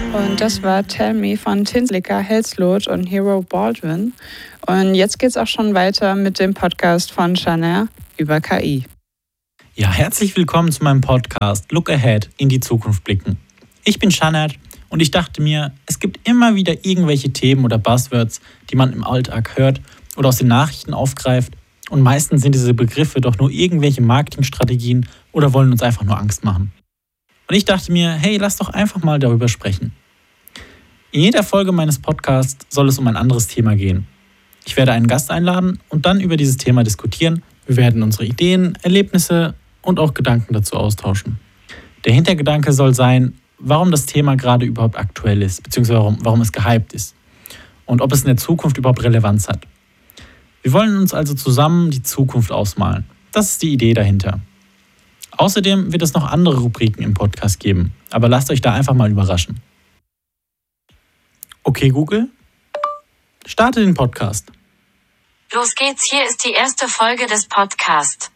Und das war Tell Me von Tinslicker, Helsloth und Hero Baldwin. Und jetzt geht's auch schon weiter mit dem Podcast von Shanair über KI. Ja, herzlich willkommen zu meinem Podcast Look Ahead, in die Zukunft blicken. Ich bin Shanair und ich dachte mir, es gibt immer wieder irgendwelche Themen oder Buzzwords, die man im Alltag hört oder aus den Nachrichten aufgreift. Und meistens sind diese Begriffe doch nur irgendwelche Marketingstrategien oder wollen uns einfach nur Angst machen. Und ich dachte mir, hey, lass doch einfach mal darüber sprechen. In jeder Folge meines Podcasts soll es um ein anderes Thema gehen. Ich werde einen Gast einladen und dann über dieses Thema diskutieren. Wir werden unsere Ideen, Erlebnisse und auch Gedanken dazu austauschen. Der Hintergedanke soll sein, warum das Thema gerade überhaupt aktuell ist, beziehungsweise warum es gehypt ist und ob es in der Zukunft überhaupt Relevanz hat. Wir wollen uns also zusammen die Zukunft ausmalen. Das ist die Idee dahinter. Außerdem wird es noch andere Rubriken im Podcast geben, aber lasst euch da einfach mal überraschen. Okay, Google, starte den Podcast. Los geht's, hier ist die erste Folge des Podcasts.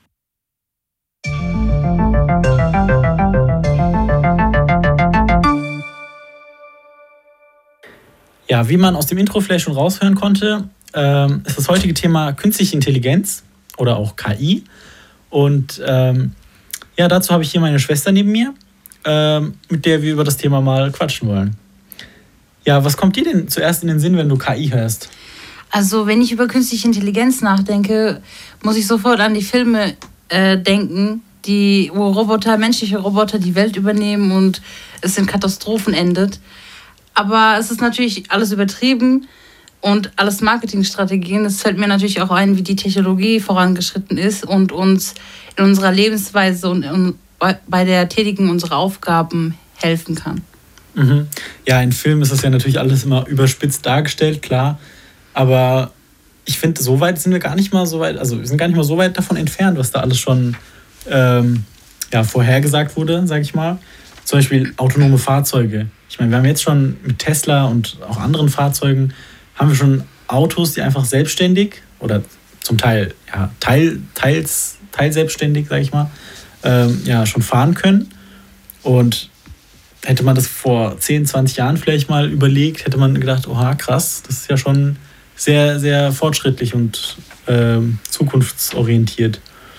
Ja, wie man aus dem Intro vielleicht schon raushören konnte, ist das heutige Thema künstliche Intelligenz oder auch KI. Und dazu habe ich hier meine Schwester neben mir, mit der wir über das Thema mal quatschen wollen. Ja, was kommt dir denn zuerst in den Sinn, wenn du KI hörst? Also, wenn ich über künstliche Intelligenz nachdenke, muss ich sofort an die Filme denken, wo menschliche Roboter die Welt übernehmen und es in Katastrophen endet. Aber es ist natürlich alles übertrieben und alles Marketingstrategien. Es fällt mir natürlich auch ein, wie die Technologie vorangeschritten ist und uns in unserer Lebensweise und bei der Tätigung unserer Aufgaben helfen kann. Mhm. Ja, in Filmen ist das ja natürlich alles immer überspitzt dargestellt, klar. Aber ich finde, so weit sind wir gar nicht mal so weit, also wir sind gar nicht mal so weit davon entfernt, was da alles schon vorhergesagt wurde, sage ich mal. Zum Beispiel autonome Fahrzeuge. Ich meine, wir haben jetzt schon mit Tesla und auch anderen Fahrzeugen, haben wir schon Autos, die einfach selbstständig oder zum Teil teils selbstständig, sage ich mal, schon fahren können. Und hätte man das vor 10, 20 Jahren vielleicht mal überlegt, hätte man gedacht, oha, krass, das ist ja schon sehr, sehr fortschrittlich und zukunftsorientiert.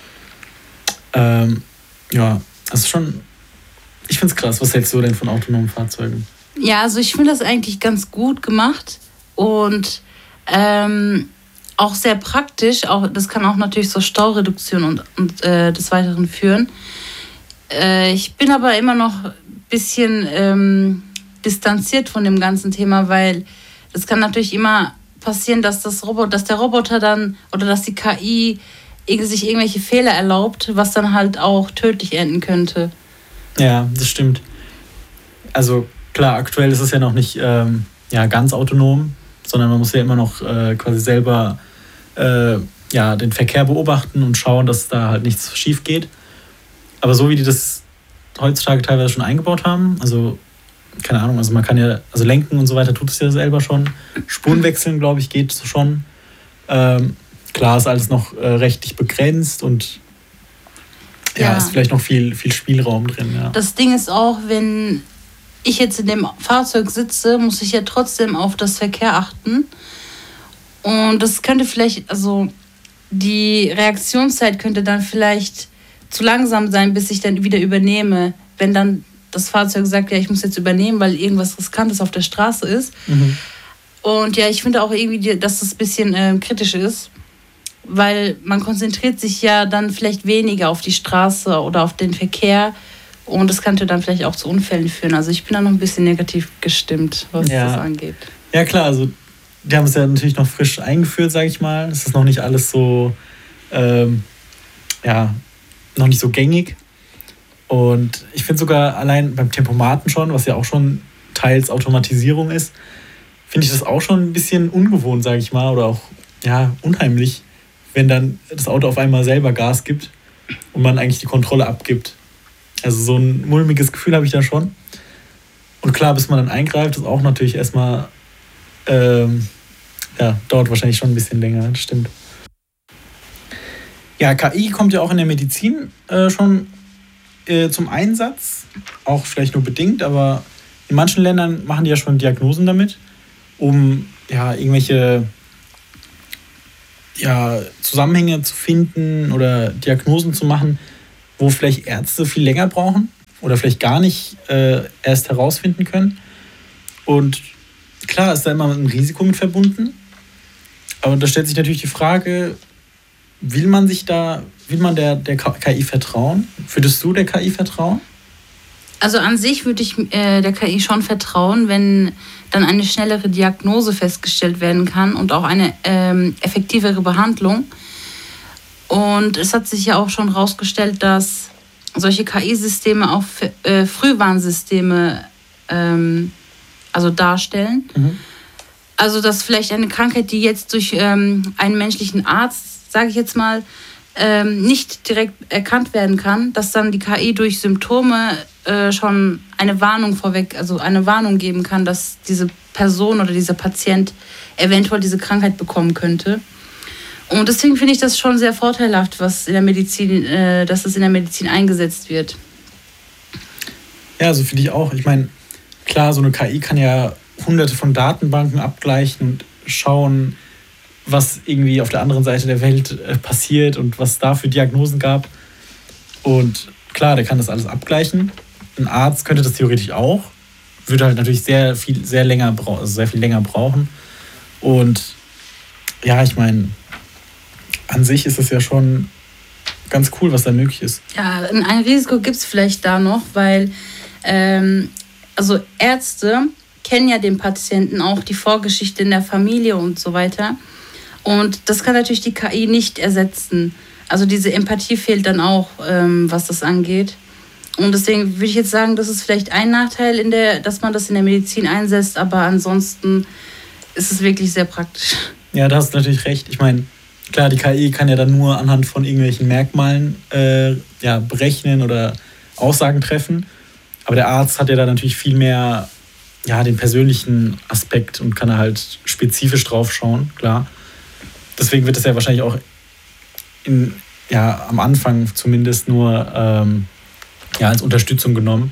Also schon, ich finde es krass. Was hältst du denn von autonomen Fahrzeugen? Ja, also ich finde das eigentlich ganz gut gemacht und auch sehr praktisch. Das kann auch natürlich zur Staureduktion und des Weiteren führen. Ich bin aber immer noch ein bisschen distanziert von dem ganzen Thema, weil es kann natürlich immer passieren, dass der Roboter dann oder dass die KI sich irgendwelche Fehler erlaubt, was dann halt auch tödlich enden könnte. Ja, das stimmt. Also klar, aktuell ist es ja noch nicht ganz autonom, sondern man muss ja immer noch quasi selber den Verkehr beobachten und schauen, dass da halt nichts schief geht. Aber so wie die das heutzutage teilweise schon eingebaut haben, also keine Ahnung, also man kann ja, also lenken und so weiter tut es ja selber schon. Spuren wechseln, glaube ich, geht schon. Klar ist alles noch rechtlich begrenzt und ist vielleicht noch viel Spielraum drin. Ja. Das Ding ist auch, wenn ich jetzt in dem Fahrzeug sitze, muss ich ja trotzdem auf das Verkehr achten. Und das könnte vielleicht, also die Reaktionszeit könnte dann vielleicht zu langsam sein, bis ich dann wieder übernehme. Wenn dann das Fahrzeug sagt, ja, ich muss jetzt übernehmen, weil irgendwas Riskantes auf der Straße ist. Mhm. Und ja, ich finde auch irgendwie, dass das ein bisschen kritisch ist, weil man konzentriert sich ja dann vielleicht weniger auf die Straße oder auf den Verkehr und das könnte dann vielleicht auch zu Unfällen führen. Also ich bin da noch ein bisschen negativ gestimmt, was das angeht. Ja klar, also die haben es ja natürlich noch frisch eingeführt, sage ich mal. Es ist noch nicht alles so, noch nicht so gängig. Und ich finde sogar allein beim Tempomaten schon, was ja auch schon teils Automatisierung ist, finde ich das auch schon ein bisschen ungewohnt, sage ich mal, oder auch unheimlich, wenn dann das Auto auf einmal selber Gas gibt und man eigentlich die Kontrolle abgibt. Also so ein mulmiges Gefühl habe ich da schon. Und klar, bis man dann eingreift, ist auch natürlich erstmal, dauert wahrscheinlich schon ein bisschen länger, das stimmt. Ja, KI kommt ja auch in der Medizin schon zum Einsatz, auch vielleicht nur bedingt, aber in manchen Ländern machen die ja schon Diagnosen damit, um irgendwelche Zusammenhänge zu finden oder Diagnosen zu machen, wo vielleicht Ärzte viel länger brauchen oder vielleicht gar nicht erst herausfinden können. Und klar ist da immer ein Risiko mit verbunden. Aber da stellt sich natürlich die Frage, will man der KI vertrauen? Würdest du der KI vertrauen? Also an sich würde ich der KI schon vertrauen, wenn dann eine schnellere Diagnose festgestellt werden kann und auch eine effektivere Behandlung. Und es hat sich ja auch schon herausgestellt, dass solche KI-Systeme auch Frühwarnsysteme darstellen. Mhm. Also dass vielleicht eine Krankheit, die jetzt durch einen menschlichen Arzt, sage ich jetzt mal, nicht direkt erkannt werden kann, dass dann die KI durch Symptome schon eine Warnung geben kann, dass diese Person oder dieser Patient eventuell diese Krankheit bekommen könnte. Und deswegen finde ich das schon sehr vorteilhaft, dass es in der Medizin eingesetzt wird. Ja, so finde ich auch. Ich meine, klar, so eine KI kann ja hunderte von Datenbanken abgleichen und schauen, was irgendwie auf der anderen Seite der Welt passiert und was da für Diagnosen gab. Und klar, der kann das alles abgleichen. Ein Arzt könnte das theoretisch auch, würde halt natürlich sehr viel länger brauchen. Und ja, ich meine, an sich ist es ja schon ganz cool, was da möglich ist. Ja, ein Risiko gibt es vielleicht da noch, weil Ärzte kennen ja den Patienten auch, die Vorgeschichte in der Familie und so weiter. Und das kann natürlich die KI nicht ersetzen. Also diese Empathie fehlt dann auch, was das angeht. Und deswegen würde ich jetzt sagen, das ist vielleicht ein Nachteil, dass man das in der Medizin einsetzt, aber ansonsten ist es wirklich sehr praktisch. Ja, da hast du natürlich recht. Ich meine, klar, die KI kann ja dann nur anhand von irgendwelchen Merkmalen berechnen oder Aussagen treffen. Aber der Arzt hat ja da natürlich viel mehr den persönlichen Aspekt und kann da halt spezifisch drauf schauen, klar. Deswegen wird das ja wahrscheinlich auch am Anfang zumindest nur als Unterstützung genommen.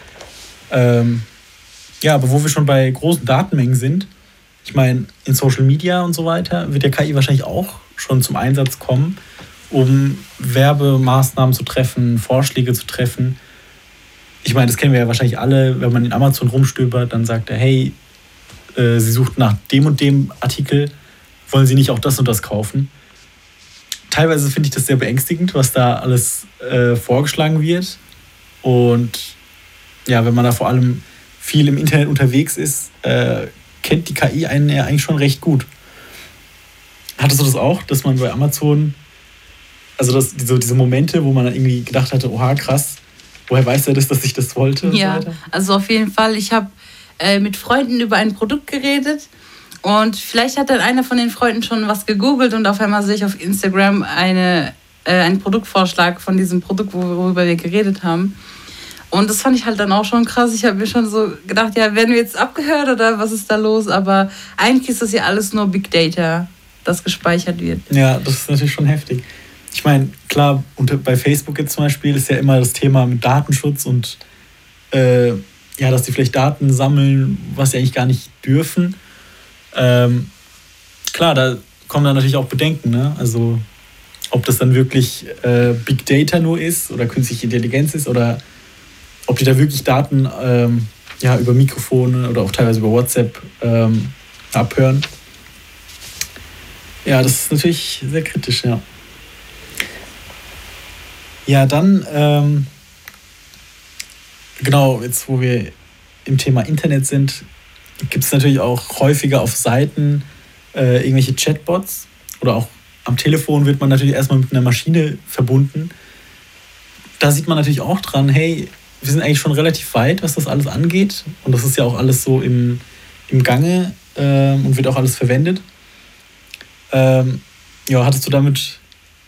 Aber wo wir schon bei großen Datenmengen sind, ich meine, in Social Media und so weiter wird der KI wahrscheinlich auch schon zum Einsatz kommen, um Werbemaßnahmen zu treffen, Vorschläge zu treffen. Ich meine, das kennen wir ja wahrscheinlich alle, wenn man in Amazon rumstöbert, dann sagt er, hey, Sie sucht nach dem und dem Artikel, wollen Sie nicht auch das und das kaufen? Teilweise finde ich das sehr beängstigend, was da alles vorgeschlagen wird. Und ja, wenn man da vor allem viel im Internet unterwegs ist, kennt die KI einen ja eigentlich schon recht gut. Hattest du das auch, dass man bei Amazon, also diese Momente, wo man dann irgendwie gedacht hatte, oha, krass, woher weiß er das, dass ich das wollte? Ja, und so weiter? Also auf jeden Fall. Ich habe mit Freunden über ein Produkt geredet und vielleicht hat dann einer von den Freunden schon was gegoogelt und auf einmal sehe ich auf Instagram einen Produktvorschlag von diesem Produkt, worüber wir geredet haben. Und das fand ich halt dann auch schon krass. Ich habe mir schon so gedacht, ja, werden wir jetzt abgehört oder was ist da los? Aber eigentlich ist das ja alles nur Big Data, das gespeichert wird. Ja, das ist natürlich schon heftig. Ich meine, klar, bei Facebook jetzt zum Beispiel ist ja immer das Thema mit Datenschutz und dass die vielleicht Daten sammeln, was sie eigentlich gar nicht dürfen. Klar, da kommen dann natürlich auch Bedenken, ne? Also ob das dann wirklich Big Data nur ist oder künstliche Intelligenz ist oder ob die da wirklich Daten über Mikrofone oder auch teilweise über WhatsApp abhören. Ja, das ist natürlich sehr kritisch, ja. Ja, dann, jetzt wo wir im Thema Internet sind, gibt es natürlich auch häufiger auf Seiten irgendwelche Chatbots oder auch am Telefon wird man natürlich erstmal mit einer Maschine verbunden. Da sieht man natürlich auch dran, hey, wir sind eigentlich schon relativ weit, was das alles angeht. Und das ist ja auch alles so im Gange und wird auch alles verwendet. Hattest du damit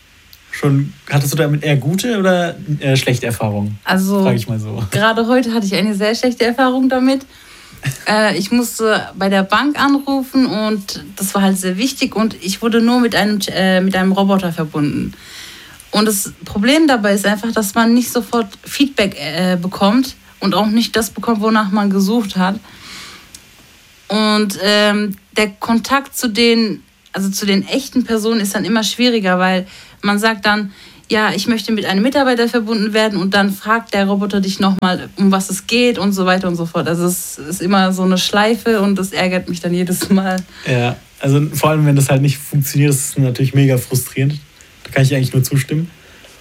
eher gute oder schlechte Erfahrungen? Also, frage ich mal so. Gerade heute hatte ich eine sehr schlechte Erfahrung damit. Ich musste bei der Bank anrufen und das war halt sehr wichtig und ich wurde nur mit einem Roboter verbunden. Und das Problem dabei ist einfach, dass man nicht sofort Feedback bekommt und auch nicht das bekommt, wonach man gesucht hat. Und der Kontakt zu den echten Personen ist dann immer schwieriger, weil man sagt dann, ja, ich möchte mit einem Mitarbeiter verbunden werden und dann fragt der Roboter dich nochmal, um was es geht und so weiter und so fort. Also es ist immer so eine Schleife und das ärgert mich dann jedes Mal. Ja, also vor allem, wenn das halt nicht funktioniert, ist es natürlich mega frustrierend. Da kann ich eigentlich nur zustimmen.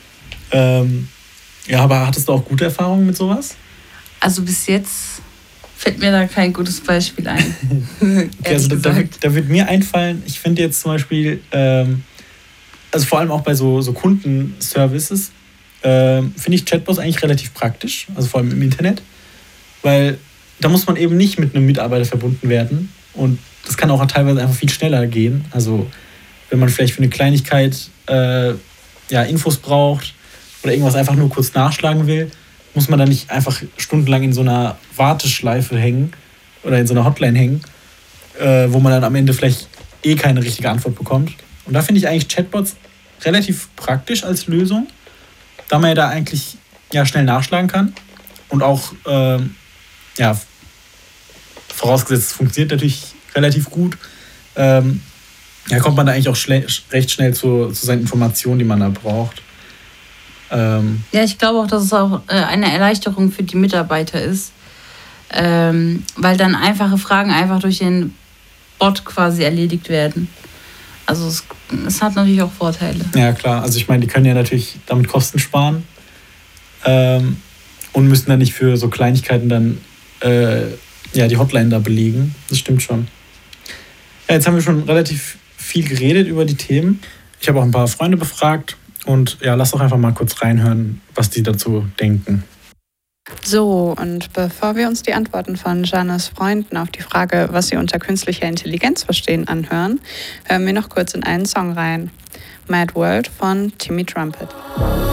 Ja, aber hattest du auch gute Erfahrungen mit sowas? Also bis jetzt fällt mir da kein gutes Beispiel ein. Okay, also da wird mir einfallen, ich finde jetzt zum Beispiel, also vor allem auch bei so Kundenservices, finde ich Chatbots eigentlich relativ praktisch, also vor allem im Internet, weil da muss man eben nicht mit einem Mitarbeiter verbunden werden und das kann auch teilweise einfach viel schneller gehen. Also wenn man vielleicht für eine Kleinigkeit Infos braucht oder irgendwas einfach nur kurz nachschlagen will, muss man dann nicht einfach stundenlang in so einer Warteschleife hängen oder in so einer Hotline hängen, wo man dann am Ende vielleicht keine richtige Antwort bekommt. Und da finde ich eigentlich Chatbots relativ praktisch als Lösung, da man ja da eigentlich schnell nachschlagen kann und auch, vorausgesetzt, es funktioniert natürlich relativ gut, kommt man da eigentlich auch recht schnell zu seinen Informationen, die man da braucht. Ja, ich glaube auch, dass es auch eine Erleichterung für die Mitarbeiter ist, weil dann einfache Fragen einfach durch den Bot quasi erledigt werden. Also es hat natürlich auch Vorteile. Ja, klar. Also ich meine, die können ja natürlich damit Kosten sparen und müssen dann nicht für so Kleinigkeiten dann die Hotline da belegen. Das stimmt schon. Ja, jetzt haben wir schon relativ viel geredet über die Themen. Ich habe auch ein paar Freunde befragt und lass doch einfach mal kurz reinhören, was die dazu denken. So, und bevor wir uns die Antworten von Jannes Freunden auf die Frage, was sie unter künstlicher Intelligenz verstehen, anhören, hören wir noch kurz in einen Song rein. Mad World von Timmy Trumpet.